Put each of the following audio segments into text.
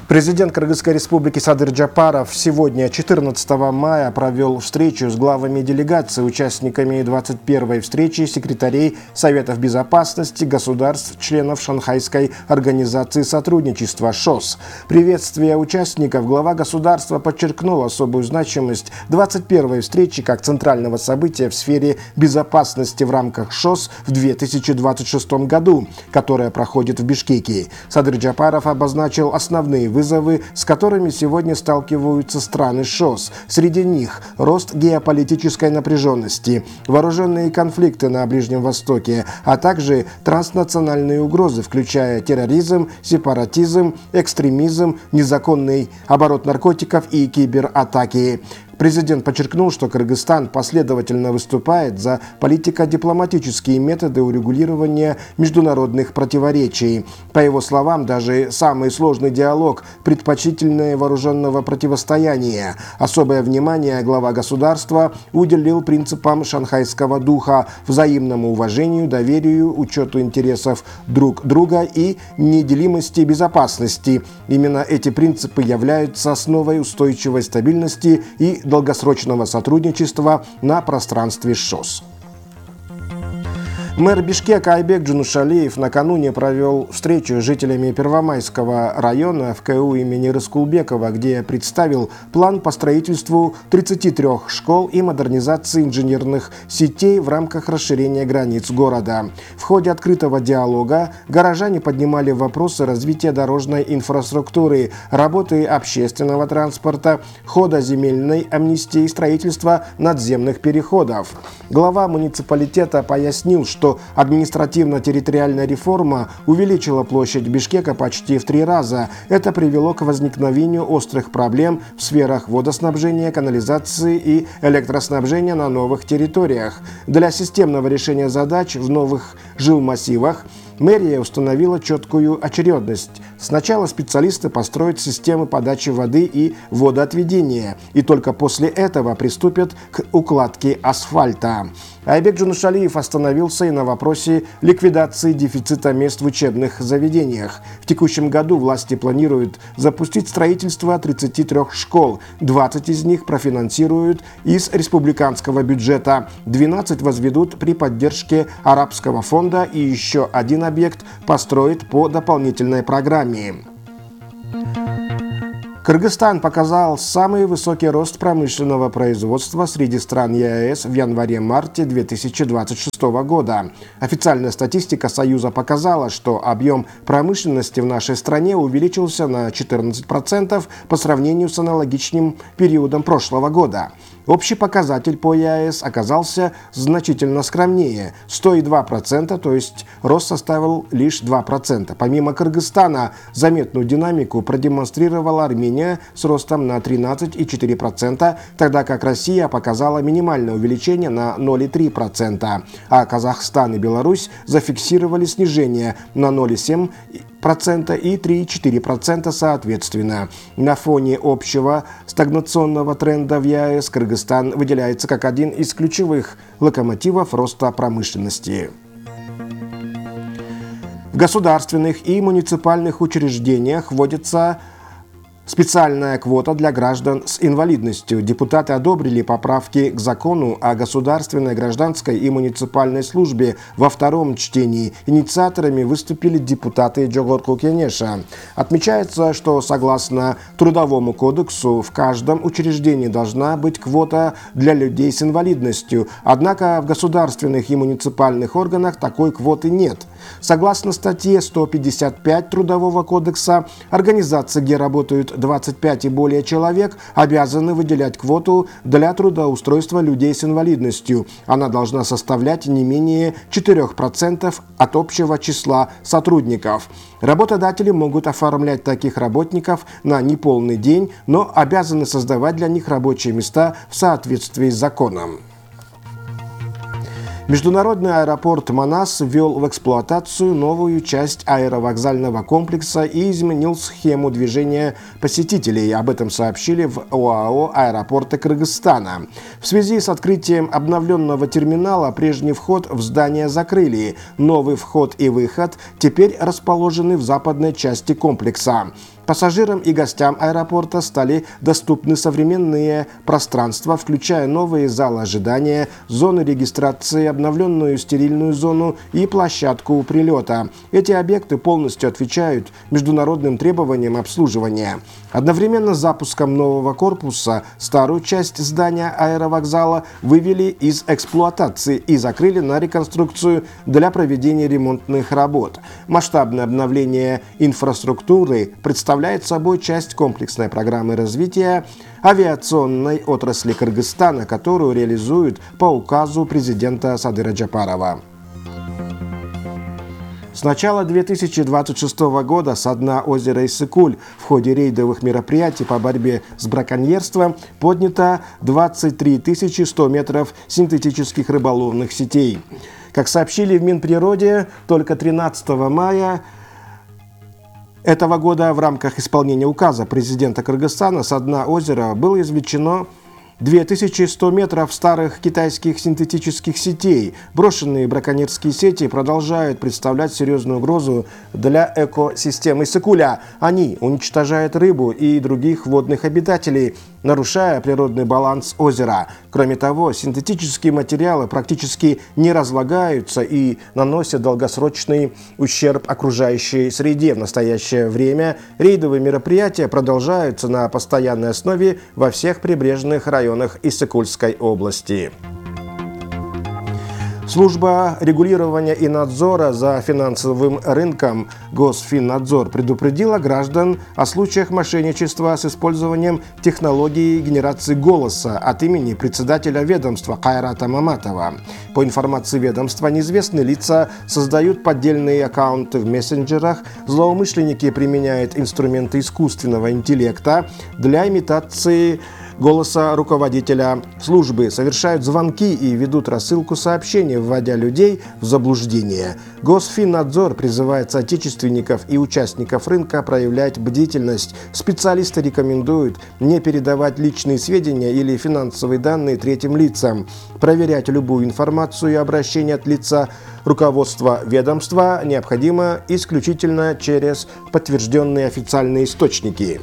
Президент Кыргызской республики Садыр Джапаров сегодня, 14 мая, провел встречу с главами делегаций, участниками 21-й встречи секретарей Советов безопасности государств, членов Шанхайской организации сотрудничества ШОС. Приветствуя участников, глава государства подчеркнул особую значимость 21-й встречи как центрального события в сфере безопасности в рамках ШОС в 2026 году, которая проходит в Бишкеке. Садыр Джапаров обозначил основные вызовы, с которыми сегодня сталкиваются страны ШОС. Среди них рост геополитической напряженности, вооруженные конфликты на Ближнем Востоке, а также транснациональные угрозы, включая терроризм, сепаратизм, экстремизм, незаконный оборот наркотиков и кибератаки. Президент подчеркнул, что Кыргызстан последовательно выступает за политико-дипломатические методы урегулирования международных противоречий. По его словам, даже самый сложный диалог предпочтительнее вооруженного противостояния. Особое внимание глава государства уделил принципам шанхайского духа, взаимному уважению, доверию, учету интересов друг друга и неделимости безопасности. Именно эти принципы являются основой устойчивой стабильности и долгосрочного сотрудничества на пространстве ШОС. Мэр Бишкека Айбек Джунушалиев накануне провел встречу с жителями Первомайского района в КУ имени Рыскулбекова, где представил план по строительству 33 школ и модернизации инженерных сетей в рамках расширения границ города. В ходе открытого диалога горожане поднимали вопросы развития дорожной инфраструктуры, работы общественного транспорта, хода земельной амнистии и строительства надземных переходов. Глава муниципалитета пояснил, что административно-территориальная реформа увеличила площадь Бишкека почти в 3 раза. Это привело к возникновению острых проблем в сферах водоснабжения, канализации и электроснабжения на новых территориях. Для системного решения задач в новых жилмассивах мэрия установила четкую очередность. Сначала специалисты построят системы подачи воды и водоотведения, и только после этого приступят к укладке асфальта. Айбек Джунушалиев остановился и на вопросе ликвидации дефицита мест в учебных заведениях. В текущем году власти планируют запустить строительство 33 школ. 20 из них профинансируют из республиканского бюджета, 12 возведут при поддержке Арабского фонда и еще один объект построит по дополнительной программе. Кыргызстан показал самый высокий рост промышленного производства среди стран ЕАЭС в январе-марте 2026 года. Официальная статистика Союза показала, что объем промышленности в нашей стране увеличился на 14% по сравнению с аналогичным периодом прошлого года. Общий показатель по ЕАЭС оказался значительно скромнее – 102%, то есть рост составил лишь 2%. Помимо Кыргызстана, заметную динамику продемонстрировала Армения с ростом на 13,4%, тогда как Россия показала минимальное увеличение на 0,3%, а Казахстан и Беларусь зафиксировали снижение на 0,7% и 3,4% соответственно. На фоне общего стагнационного тренда в ЕАЭС Кыргызстан выделяется как один из ключевых локомотивов роста промышленности. В государственных и муниципальных учреждениях вводится специальная квота для граждан с инвалидностью. Депутаты одобрили поправки к закону о государственной, гражданской и муниципальной службе во втором чтении. Инициаторами выступили депутаты Джогорку Кенеша. Отмечается, что согласно Трудовому кодексу в каждом учреждении должна быть квота для людей с инвалидностью. Однако в государственных и муниципальных органах такой квоты нет. Согласно статье 155 Трудового кодекса, организации, где работают 25 и более человек, обязаны выделять квоту для трудоустройства людей с инвалидностью. Она должна составлять не менее 4% от общего числа сотрудников. Работодатели могут оформлять таких работников на неполный день, но обязаны создавать для них рабочие места в соответствии с законом. Международный аэропорт Манас ввел в эксплуатацию новую часть аэровокзального комплекса и изменил схему движения посетителей. Об этом сообщили в ОАО «Аэропорты Кыргызстана». В связи с открытием обновленного терминала прежний вход в здание закрыли. Новый вход и выход теперь расположены в западной части комплекса. Пассажирам и гостям аэропорта стали доступны современные пространства, включая новые залы ожидания, зоны регистрации, обновленную стерильную зону и площадку у прилета. Эти объекты полностью отвечают международным требованиям обслуживания. Одновременно с запуском нового корпуса старую часть здания аэровокзала вывели из эксплуатации и закрыли на реконструкцию для проведения ремонтных работ. Масштабное обновление инфраструктуры представляет собой часть комплексной программы развития авиационной отрасли Кыргызстана, которую реализуют по указу президента Садыра Джапарова. С начала 2026 года со дна озера Иссык-Куль в ходе рейдовых мероприятий по борьбе с браконьерством поднято 23 100 метров синтетических рыболовных сетей. Как сообщили в Минприроде, только 13 мая этого года в рамках исполнения указа президента Кыргызстана со дна озера было извлечено 2100 метров старых китайских синтетических сетей. Брошенные браконьерские сети продолжают представлять серьезную угрозу для экосистемы Иссык-Куля. Они уничтожают рыбу и других водных обитателей, нарушая природный баланс озера. Кроме того, синтетические материалы практически не разлагаются и наносят долгосрочный ущерб окружающей среде. В настоящее время рейдовые мероприятия продолжаются на постоянной основе во всех прибрежных районах Иссык-Кульской области. Служба регулирования и надзора за финансовым рынком Госфиннадзор предупредила граждан о случаях мошенничества с использованием технологии генерации голоса от имени председателя ведомства Кайрата Маматова. По информации ведомства, неизвестные лица создают поддельные аккаунты в мессенджерах, злоумышленники применяют инструменты искусственного интеллекта для имитации голоса руководителя службы, совершают звонки и ведут рассылку сообщений, вводя людей в заблуждение. Госфиннадзор призывает соотечественников и участников рынка проявлять бдительность. Специалисты рекомендуют не передавать личные сведения или финансовые данные третьим лицам, проверять любую информацию и обращение от лица руководства ведомства необходимо исключительно через подтвержденные официальные источники.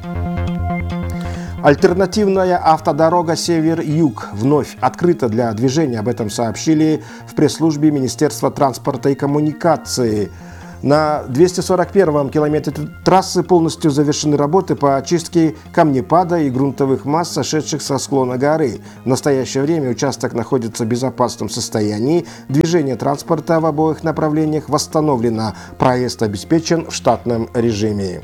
Альтернативная автодорога «Север-Юг» вновь открыта для движения. Об этом сообщили в пресс-службе Министерства транспорта и коммуникации. На 241-м километре трассы полностью завершены работы по очистке камнепада и грунтовых масс, сошедших со склона горы. В настоящее время участок находится в безопасном состоянии. Движение транспорта в обоих направлениях восстановлено. Проезд обеспечен в штатном режиме.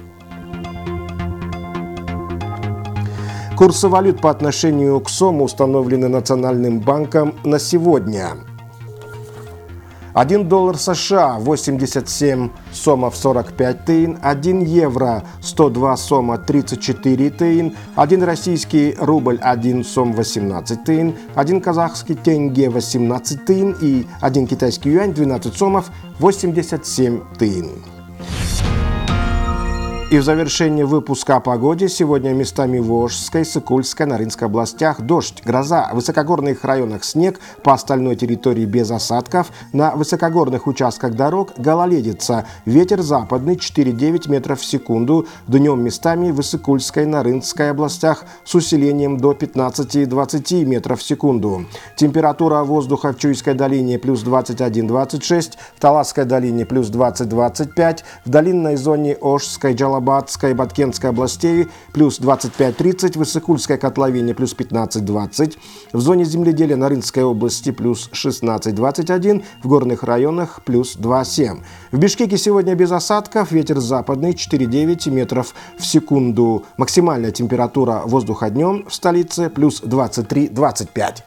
Курсы валют по отношению к сому установлены Национальным банком на сегодня. 1 доллар США 87 сомов 45 тыин, 1 евро 102 сома 34 тыин, 1 российский рубль 1 сом 18 тыин, 1 казахский тенге 18 тыин и 1 китайский юань 12 сомов 87 тыин. И в завершении выпуска о погоде. Сегодня местами в Волжской, Иссык-Кульской, Нарынской областях дождь, гроза, в высокогорных районах снег, по остальной территории без осадков. На высокогорных участках дорог гололедица. Ветер западный 4,9 метров в секунду. Днем местами в Иссык-Кульской, Нарынской областях с усилением до 15-20 метров в секунду. Температура воздуха в Чуйской долине плюс 21-26, в Таласской долине плюс 20-25, в долинной зоне Ошской, Джалабадской, Баткенской областей плюс 25-30, в Иссык-Кульской котловине плюс 15-20, в зоне земледелия Нарынской области плюс 16-21, в горных районах плюс 2,7. В Бишкеке сегодня без осадков, ветер западный 4,9 метров в секунду. Максимальная температура воздуха днем в столице плюс 23-25.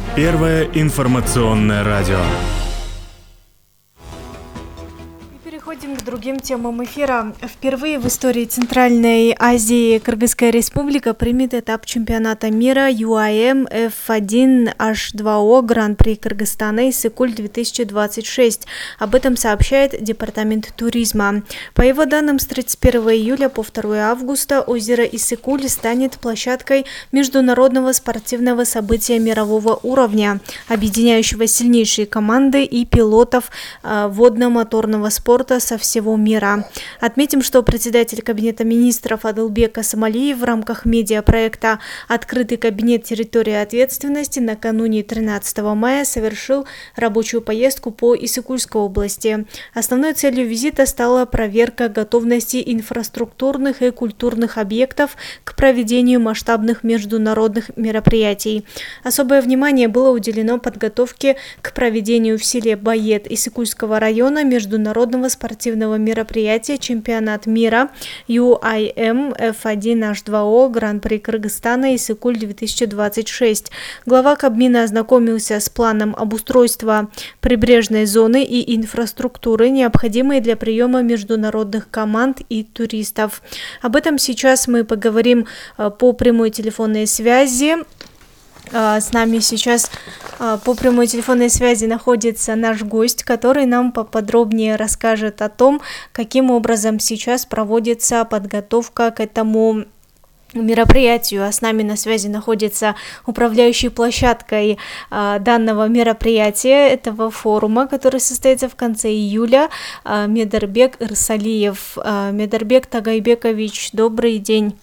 Первое информационное радио. Переходим к другим темам эфира. Впервые в истории Центральной Азии Кыргызская республика примет этап чемпионата мира UIM F1H2O Гран-при Кыргызстана Иссык-Куль-2026. Об этом сообщает Департамент туризма. По его данным, с 31 июля по 2 августа озеро Иссык-Куль станет площадкой международного спортивного события мирового уровня, объединяющего сильнейшие команды и пилотов водно-моторного спорта со всего мира. Отметим, что председатель Кабинета министров Адылбек Асамалиев в рамках медиапроекта «Открытый кабинет территории ответственности» накануне 13 мая совершил рабочую поездку по Иссык-Кульской области. Основной целью визита стала проверка готовности инфраструктурных и культурных объектов к проведению масштабных международных мероприятий. Особое внимание было уделено подготовке к проведению в селе Бает Иссык-Кульского района международного спортивного мероприятия «Чемпионат мира UIM F1H2O Гран-при Кыргызстана Иссык-Куль-2026». Глава Кабмина ознакомился с планом обустройства прибрежной зоны и инфраструктуры, необходимой для приема международных команд и туристов. Об этом сейчас мы поговорим по прямой телефонной связи. С нами сейчас по прямой телефонной связи находится наш гость, который нам поподробнее расскажет о том, каким образом сейчас проводится подготовка к этому мероприятию. А с нами на связи находится управляющий площадкой данного мероприятия, этого форума, который состоится в конце июля, Медербек Ирсалиев. Медербек Тагайбекович, добрый день.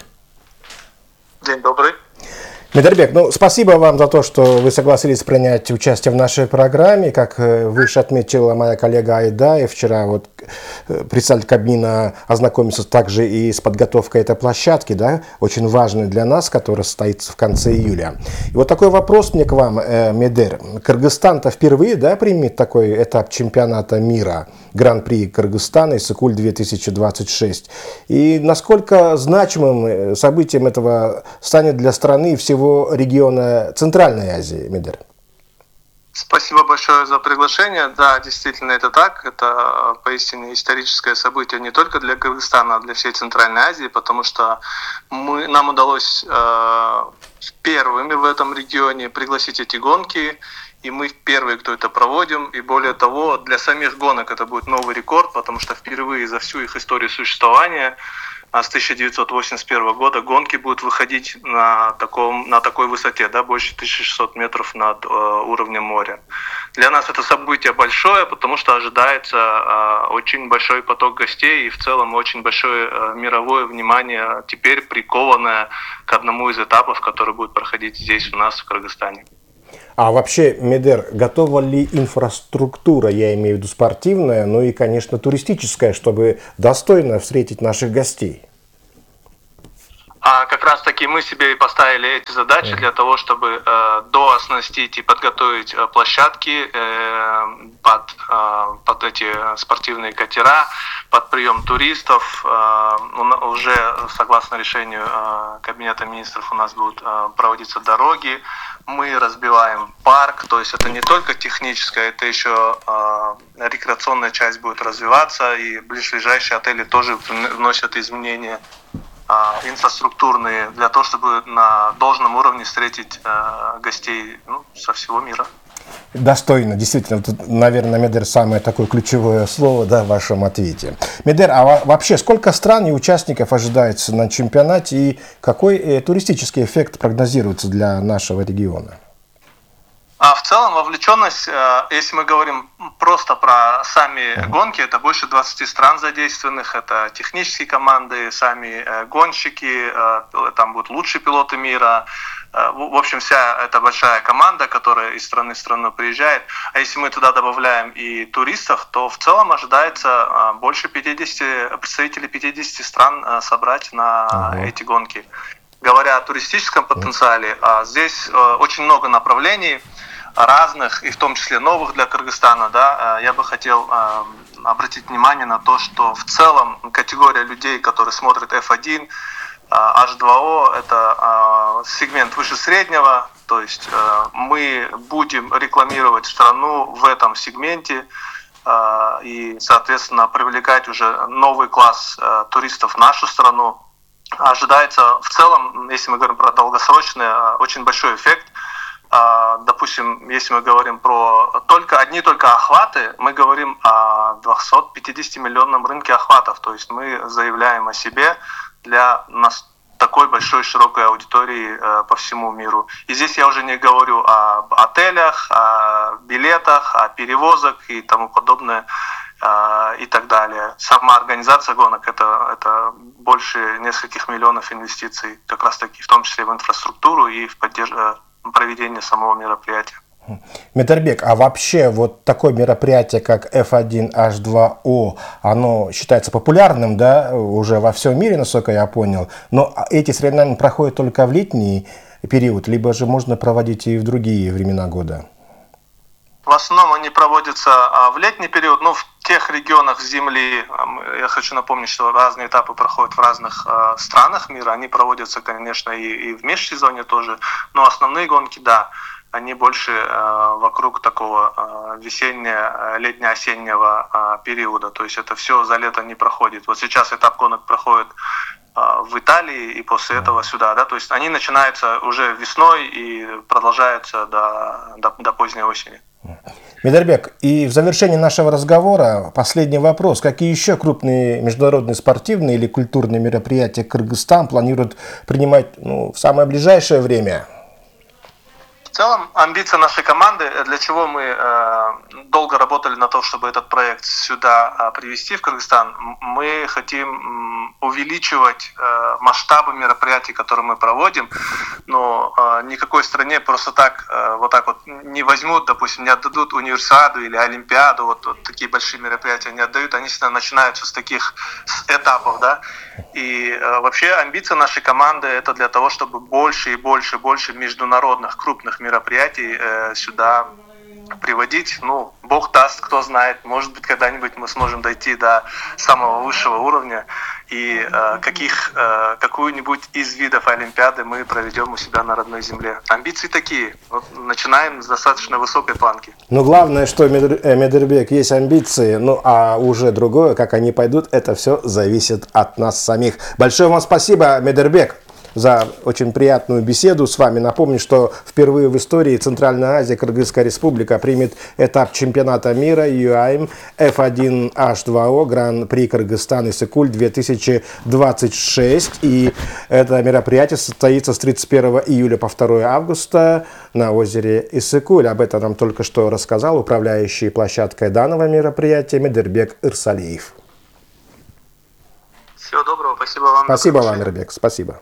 День добрый. Медербек, спасибо вам за то, что вы согласились принять участие в нашей программе. Как выше отметила моя коллега Айда, и вчера председатель Кабмина ознакомился также и с подготовкой этой площадки, да, очень важной для нас, которая состоится в конце июля. И вот такой вопрос мне к вам, Медер. Кыргызстан-то впервые, да, примет такой этап чемпионата мира, Гран-при Кыргызстана Иссык-Куль-2026. И насколько значимым событием этого станет для страны и всего региона Центральной Азии, Медер? Спасибо большое за приглашение. Да, действительно, это так. Это поистине историческое событие не только для Кыргызстана, а для всей Центральной Азии, потому что нам удалось первыми в этом регионе пригласить эти гонки, и мы первые, кто это проводим. И более того, для самих гонок это будет новый рекорд, потому что впервые за всю их историю существования с 1981 года гонки будут выходить на такой высоте, да, больше 1600 метров над уровнем моря. Для нас это событие большое, потому что ожидается очень большой поток гостей и в целом очень большое мировое внимание, теперь прикованное к одному из этапов, который будет проходить здесь у нас в Кыргызстане. А вообще, Медер, готова ли инфраструктура, я имею в виду спортивная, и, конечно, туристическая, чтобы достойно встретить наших гостей? Как раз таки мы себе и поставили эти задачи для того, чтобы дооснастить и подготовить площадки под эти спортивные катера, под прием туристов. Уже согласно решению Кабинета министров у нас будут проводиться дороги. Мы разбиваем парк, то есть это не только техническое, это еще рекреационная часть будет развиваться, и ближайшие отели тоже вносят изменения инфраструктурные для того, чтобы на должном уровне встретить гостей со всего мира. Достойно, действительно. Тут, наверное, Медер, самое такое ключевое слово, да, в вашем ответе. Медер, а вообще сколько стран и участников ожидается на чемпионате и какой туристический эффект прогнозируется для нашего региона? В целом вовлеченность, если мы говорим просто про сами гонки, это больше 20 стран задействованных, это технические команды, сами гонщики, там будут лучшие пилоты мира. В общем, вся эта большая команда, которая из страны в страну приезжает. А если мы туда добавляем и туристов, то в целом ожидается больше 50 представителей 50 стран собрать на эти гонки. Говоря о туристическом потенциале, здесь очень много направлений разных, и в том числе новых для Кыргызстана, да, я бы хотел обратить внимание на то, что в целом категория людей, которые смотрят F1, H2O, это сегмент выше среднего, то есть мы будем рекламировать страну в этом сегменте, и, соответственно, привлекать уже новый класс туристов в нашу страну. Ожидается в целом, если мы говорим про долгосрочный, очень большой эффект. Допустим, если мы говорим про только охваты, мы говорим о 250-миллионном рынке охватов. То есть мы заявляем о себе для такой большой широкой аудитории по всему миру. И здесь я уже не говорю об отелях, о билетах, о перевозах и тому подобное и так далее. Сама организация гонок это больше нескольких миллионов инвестиций, как раз таки в том числе в инфраструктуру и в проведение самого мероприятия. Медербек, а вообще вот такое мероприятие, как F1H2O, оно считается популярным, да, уже во всем мире, насколько я понял, но эти соревнования проходят только в летний период, либо же можно проводить и в другие времена года? В основном они проводятся в летний период, но в тех регионах Земли, я хочу напомнить, что разные этапы проходят в разных странах мира, они проводятся, конечно, и в межсезонье тоже, но основные гонки, да, они больше вокруг такого весенне-летне-осеннего периода, то есть это все за лето не проходит. Вот сейчас этап гонок проходит в Италии и после этого сюда, да, то есть они начинаются уже весной и продолжаются до поздней осени. Медербек, и в завершении нашего разговора последний вопрос. Какие еще крупные международные спортивные или культурные мероприятия Кыргызстан планирует принимать в самое ближайшее время? В целом, амбиция нашей команды, для чего мы долго работали на том, чтобы этот проект сюда привести в Кыргызстан, мы хотим увеличивать масштабы мероприятий, которые мы проводим, но никакой стране просто так не возьмут, допустим, не отдадут универсиаду или олимпиаду, вот такие большие мероприятия не отдают, они всегда начинаются с таких этапов, да. И вообще амбиция нашей команды это для того, чтобы больше и больше международных крупных мероприятий сюда приводить. Бог даст, кто знает, может быть, когда-нибудь мы сможем дойти до самого высшего уровня и какую-нибудь из видов Олимпиады мы проведем у себя на родной земле. Амбиции такие. Начинаем с достаточно высокой планки. Главное, что, Медербек, есть амбиции, а уже другое, как они пойдут, это все зависит от нас самих. Большое вам спасибо, Медербек, за очень приятную беседу с вами. Напомню, что впервые в истории Центральная Азия, Кыргызская Республика примет этап чемпионата мира UAM F1H2O Гран-при Кыргызстан Иссык-Куль 2026. И это мероприятие состоится с 31 июля по 2 августа на озере Иссык-Куль. Об этом нам только что рассказал управляющий площадкой данного мероприятия Медербек Ирсалиев. Всего доброго, спасибо вам. Спасибо вам, Медербек, спасибо.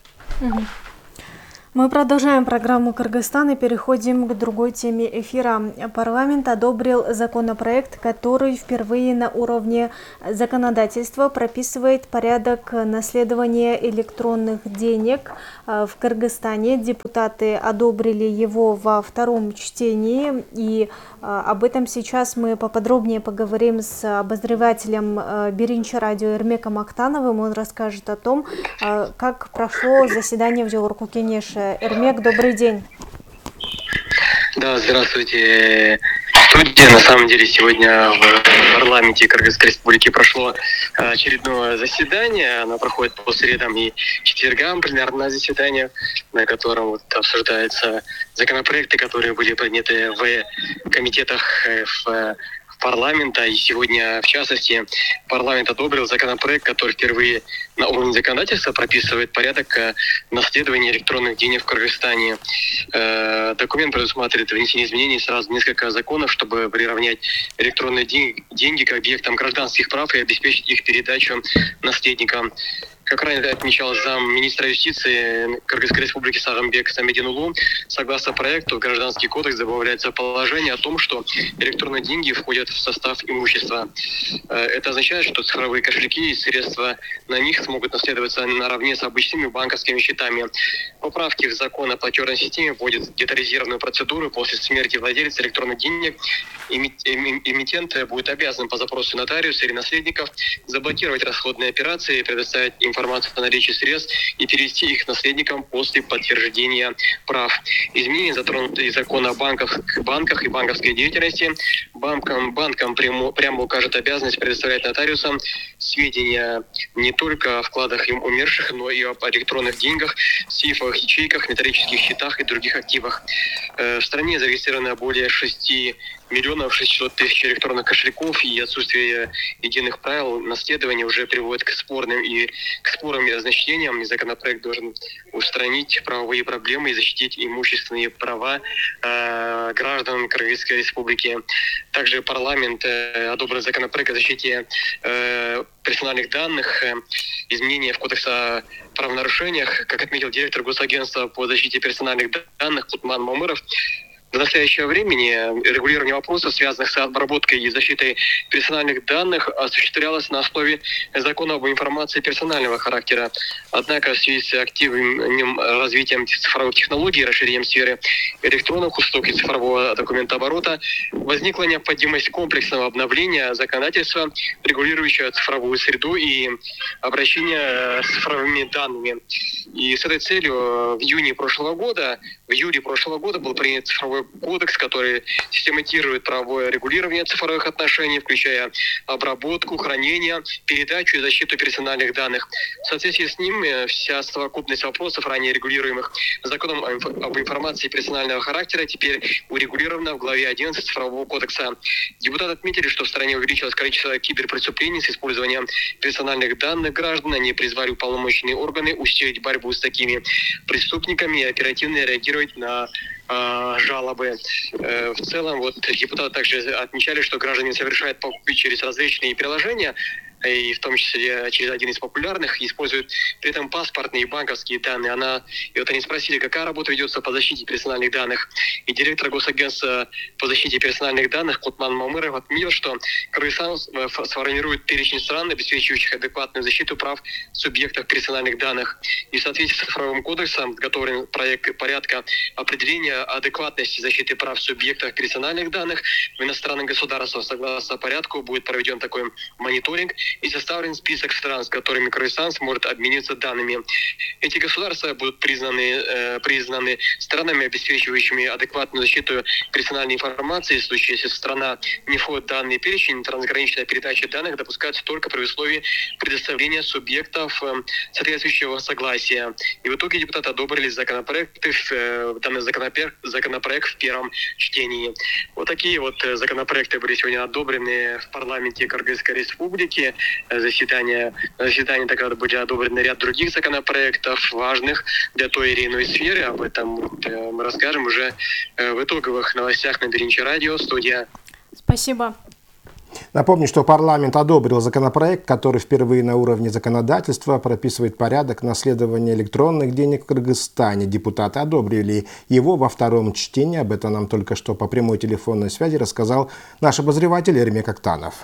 Мы продолжаем программу «Кыргызстан» и переходим к другой теме эфира. Парламент одобрил законопроект, который впервые на уровне законодательства прописывает порядок наследования электронных денег в Кыргызстане. Депутаты одобрили его во втором чтении, и об этом сейчас мы поподробнее поговорим с обозревателем Биринчи радио Эрмеком Актановым. Он расскажет о том, как прошло заседание в Жогорку Кенеше. Эрмек, добрый день. Да, здравствуйте, студия. На самом деле сегодня в парламенте Кыргызской Республики прошло очередное заседание. Оно проходит по средам и четвергам, пленарное заседание, на котором обсуждаются законопроекты, которые были приняты в комитетах парламента. И сегодня, в частности, парламент одобрил законопроект, который впервые на уровне законодательства прописывает порядок наследования электронных денег в Кыргызстане. Документ предусматривает внесение изменений сразу в несколько законов, чтобы приравнять электронные деньги к объектам гражданских прав и обеспечить их передачу наследникам. Как ранее отмечал замминистра юстиции Кыргызской Республики Сагымбек Самединулу, согласно проекту в Гражданский кодекс добавляется положение о том, что электронные деньги входят в состав имущества. Это означает, что цифровые кошельки и средства на них смогут наследоваться наравне с обычными банковскими счетами. Поправки в закон о платежной системе вводят детализированную процедуру. После смерти владельца электронных денег эмитент будет обязан по запросу нотариуса или наследников заблокировать расходные операции, предоставить информацию о наличии средств и перевести их наследникам после подтверждения прав. Изменения затронуты из закона о банках и банковской деятельности. банкам прямо укажет обязанность предоставлять нотариусам сведения не только о вкладах им умерших, но и об электронных деньгах, сейфовых ячейках, металлических счетах и других активах. В стране зарегистрировано более 6 миллионов 600 тысяч электронных кошельков, и отсутствие единых правил наследования уже приводит к спорам и разночтениям, и законопроект должен устранить правовые проблемы и защитить имущественные права граждан Кыргызской Республики. Также парламент одобрил законопроект о защите персональных данных, изменения в Кодекс о правонарушениях. Как отметил директор Госагентства по защите персональных данных Кутман Мамыров, до настоящего времени регулирование вопросов, связанных с обработкой и защитой персональных данных, осуществлялось на основе закона об информации персонального характера. Однако в связи с активным развитием цифровых технологий, расширением сферы электронных услуг и цифрового документооборота, возникла необходимость комплексного обновления законодательства, регулирующего цифровую среду и обращение с цифровыми данными. И с этой целью в июле прошлого года был принят цифровой кодекс, который систематизирует правовое регулирование цифровых отношений, включая обработку, хранение, передачу и защиту персональных данных. В соответствии с ним вся совокупность вопросов, ранее регулируемых законом об информации персонального характера, теперь урегулирована в главе 11 Цифрового кодекса. Депутаты отметили, что в стране увеличилось количество киберпреступлений с использованием персональных данных граждан. Они призвали уполномоченные органы усилить борьбу с такими преступниками и оперативно реагировать на жалобы. В целом, депутаты также отмечали, что граждане совершают покупки через различные приложения, и в том числе через один из популярных, используют при этом паспортные и банковские данные. Они спросили, какая работа ведется по защите персональных данных. И директор Госагентства по защите персональных данных Кутман Мамыров отметил, что Кыргызстан сформирует перечень стран, обеспечивающих адекватную защиту прав субъектов персональных данных. И в соответствии с цифровым кодексом подготовлен проект порядка определения адекватности защиты прав субъектов персональных данных в иностранных государствах. Согласно порядку будет проведен такой мониторинг и составлен список стран, с которыми Кыргызстан сможет обмениваться данными. Эти государства будут признаны странами, обеспечивающими адекватную защиту персональной информации. В случае, если страна не входит в данный перечень, трансграничная передача данных допускается только при условии предоставления субъектов соответствующего согласия. И в итоге депутаты одобрили данный законопроект в первом чтении. Вот такие законопроекты были сегодня одобрены в парламенте Кыргызской Республики. Заседание также были одобрены ряд других законопроектов, важных для той или иной сферы. Об этом мы расскажем уже в итоговых новостях на Беринчи радио. Студия. Спасибо. Напомню, что парламент одобрил законопроект, который впервые на уровне законодательства прописывает порядок наследования электронных денег в Кыргызстане. Депутаты одобрили его во втором чтении. Об этом нам только что по прямой телефонной связи рассказал наш обозреватель Эрмек Актанов.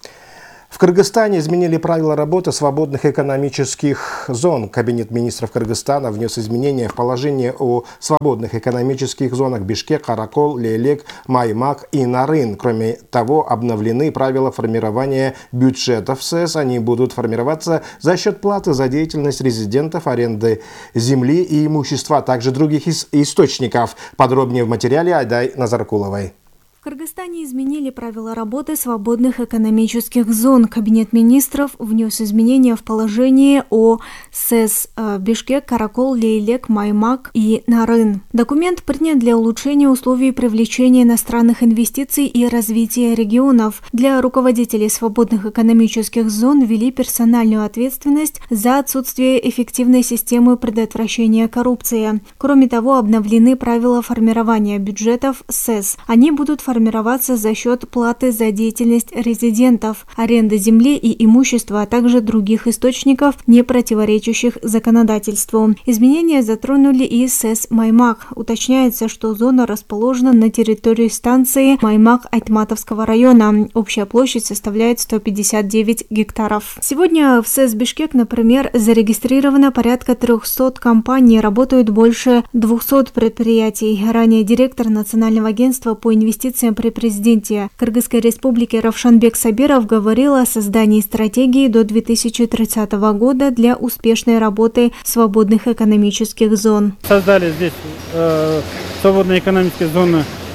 В Кыргызстане изменили правила работы свободных экономических зон. Кабинет министров Кыргызстана внес изменения в положение о свободных экономических зонах Бишкек, Каракол, Лейлек, Маймак и Нарын. Кроме того, обновлены правила формирования бюджетов СЭС. Они будут формироваться за счет платы за деятельность резидентов, аренды земли и имущества, а также других источников. Подробнее в материале Айдай Назаркуловой. В Кыргызстане изменили правила работы свободных экономических зон. Кабинет министров внес изменения в положение о СЭС Бишкек, Каракол, Лейлек, Маймак и Нарын. Документ принят для улучшения условий привлечения иностранных инвестиций и развития регионов. Для руководителей свободных экономических зон ввели персональную ответственность за отсутствие эффективной системы предотвращения коррупции. Кроме того, обновлены правила формирования бюджетов СЭС. Они будут формироваться за счет платы за деятельность резидентов, аренды земли и имущества, а также других источников, не противоречащих законодательству. Изменения затронули и СЭС Маймак. Уточняется, что зона расположена на территории станции Маймак Айтматовского района. Общая площадь составляет 159 гектаров. Сегодня в СЭС Бишкек, например, зарегистрировано порядка 300 компаний, работают больше 200 предприятий. Ранее директор Национального агентства по инвестициям при президенте Кыргызской Республики Равшанбек Сабиров говорил о создании стратегии до 2030 года для успешной работы свободных экономических зон. Создали здесь свободные экономические зоны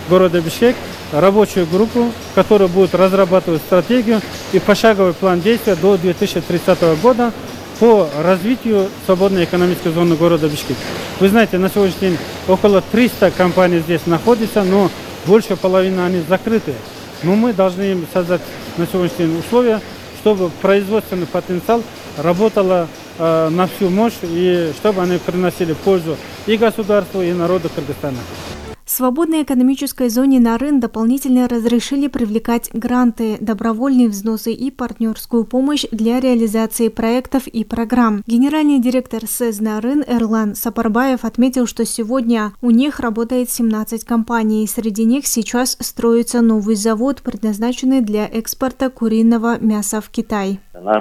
города Бишкек рабочую группу, которая будет разрабатывать стратегию и пошаговый план действия до 2030 года по развитию свободной экономической зоны города Бишкек. Вы знаете, на сегодняшний день около 300 компаний здесь находится, но больше половины они закрыты. Но мы должны им создать на сегодняшний день условия, чтобы производственный потенциал работал на всю мощь и чтобы они приносили пользу и государству, и народу Кыргызстана. В свободной экономической зоне Нарын дополнительно разрешили привлекать гранты, добровольные взносы и партнерскую помощь для реализации проектов и программ. Генеральный директор СЭЗ Нарын Эрлан Сапарбаев отметил, что сегодня у них работает 17 компаний. Среди них сейчас строится новый завод, предназначенный для экспорта куриного мяса в Китай.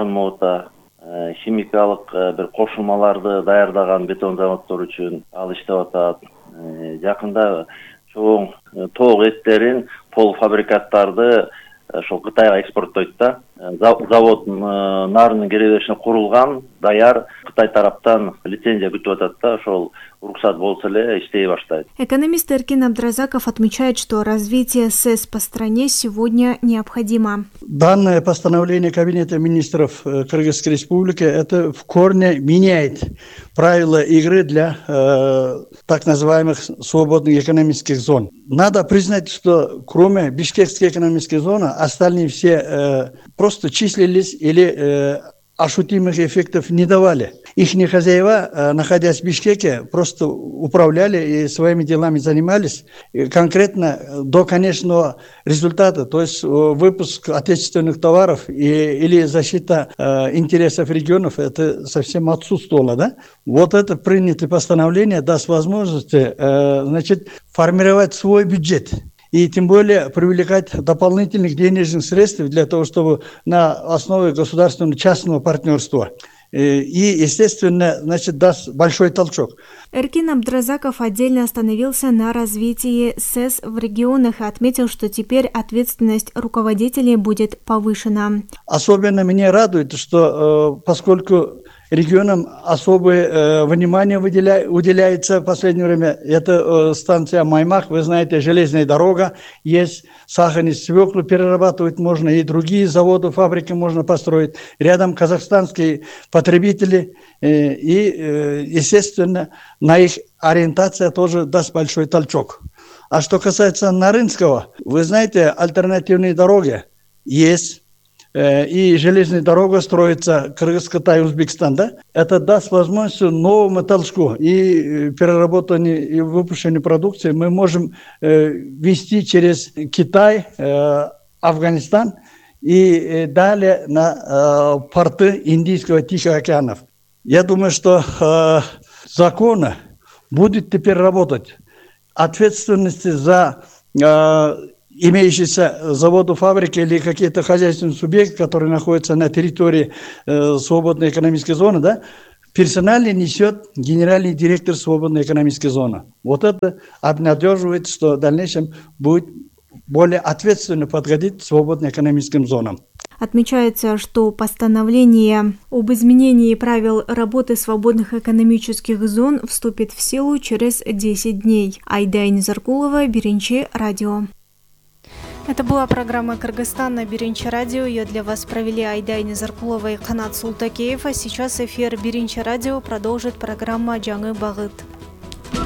Химикалык бир кошулмаларды даярдаган бетон заводдор үчүн ал иштеп атат. Жакында чоң тоок эттерин, полуфабрикаттарды ошол Кытайга экспорттойт да. Завод Нарынын керебешине курулган, даяр, Кытай тараптан лицензия күтүп атат да, ошол уруксат болсо эле иштей баштайт. Экономист Эркин Абдразаков отмечает, что развитие СЭС по стране сегодня необходимо. Данное постановление Кабинета министров Кыргызской Республики это в корне меняет правила игры для так называемых свободных экономических зон. Надо признать, что кроме Бишкекской экономической зоны, остальные все просто числились или ощутимых эффектов не давали. Ихние хозяева, находясь в Бишкеке, просто управляли и своими делами занимались. И конкретно до конечного результата, то есть выпуск отечественных товаров или защита интересов регионов, это совсем отсутствовало. Да? Вот это принятое постановление даст возможность формировать свой бюджет. И тем более привлекать дополнительных денежных средств для того, чтобы на основе государственного частного партнерства. И, естественно, даст большой толчок. Эркин Абдразаков отдельно остановился на развитии СЭС в регионах и отметил, что теперь ответственность руководителей будет повышена. Особенно меня радует, что поскольку регионам особое внимание уделяется в последнее время. Это станция Маймах, вы знаете, железная дорога есть, сахарный свеклу перерабатывать можно, и другие заводы, фабрики можно построить. Рядом казахстанские потребители, и, естественно, на их ориентация тоже даст большой толчок. А что касается Нарынского, вы знаете, альтернативные дороги есть. И железная дорога строится Кыргыз-Кытай-Узбекистан, да? Это даст возможность новому толчку и переработанию и выпущению продукции мы можем вести через Китай, Афганистан и далее на порты Индийского и Тихого океанов. Я думаю, что законы будут теперь работать. Ответственности за имеющиеся заводы, фабрики или какие-то хозяйственные субъекты, которые находятся на территории свободной экономической зоны, да, персонально несет генеральный директор свободной экономической зоны. Вот это обнадеживает, что в дальнейшем будет более ответственно подходить к свободным экономическим зонам. Отмечается, что постановление об изменении правил работы свободных экономических зон вступит в силу через 10 дней. Айда Низаркулова, Биринчи, радио. Это была программа «Кыргызстан» на Биринчи радио. Ее для вас провели Айда Низаркулова и Канат Султакеев. А сейчас эфир Биринчи радио продолжит программа «Жаңы Багыт».